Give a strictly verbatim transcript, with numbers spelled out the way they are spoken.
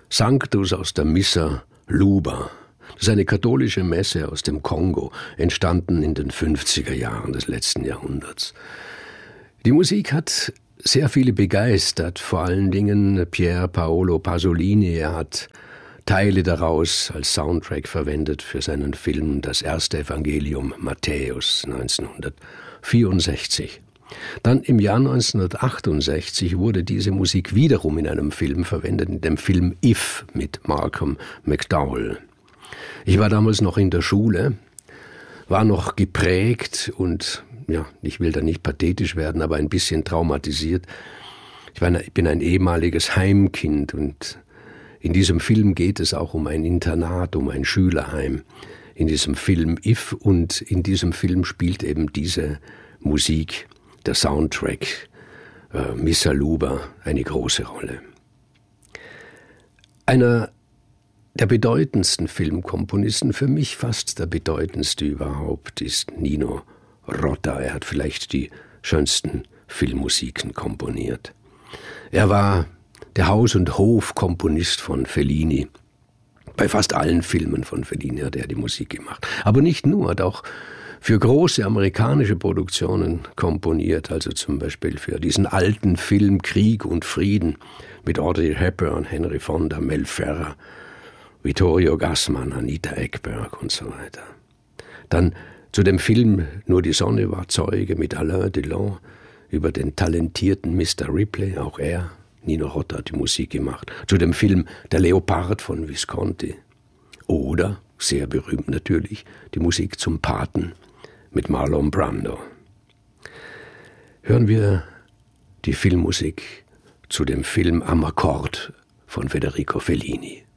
Sanctus aus der Missa Luba. Das ist eine katholische Messe aus dem Kongo, entstanden in den fünfziger Jahren des letzten Jahrhunderts. Die Musik hat sehr viele begeistert, vor allen Dingen Pier Paolo Pasolini. Er hat Teile daraus als Soundtrack verwendet für seinen Film Das erste Evangelium Matthäus neunzehnhundertvierundsechzig. Dann im Jahr neunzehnhundertachtundsechzig wurde diese Musik wiederum in einem Film verwendet, in dem Film If mit Malcolm McDowell. Ich war damals noch in der Schule, war noch geprägt und, ja, ich will da nicht pathetisch werden, aber ein bisschen traumatisiert. Ich, war, ich bin ein ehemaliges Heimkind und in diesem Film geht es auch um ein Internat, um ein Schülerheim. In diesem Film If und in diesem Film spielt eben diese Musik, der Soundtrack, äh, Missa Luba, eine große Rolle. Einer der bedeutendsten Filmkomponisten, für mich fast der bedeutendste überhaupt, ist Nino Rota. Er hat vielleicht die schönsten Filmmusiken komponiert. Er war der Haus- und Hofkomponist von Fellini. Bei fast allen Filmen von Fellini hat er die Musik gemacht. Aber nicht nur, hat auch für große amerikanische Produktionen komponiert, also zum Beispiel für diesen alten Film Krieg und Frieden mit Audrey Hepburn, Henry Fonda, Mel Ferrer, Vittorio Gassman, Anita Ekberg und so weiter. Dann zu dem Film Nur die Sonne war Zeuge mit Alain Delon über den talentierten Mister Ripley, auch er, Nino Rota hat die Musik gemacht. Zu dem Film Der Leopard von Visconti. Oder, sehr berühmt natürlich, die Musik zum Paten mit Marlon Brando. Hören wir die Filmmusik zu dem Film Am Akkord von Federico Fellini.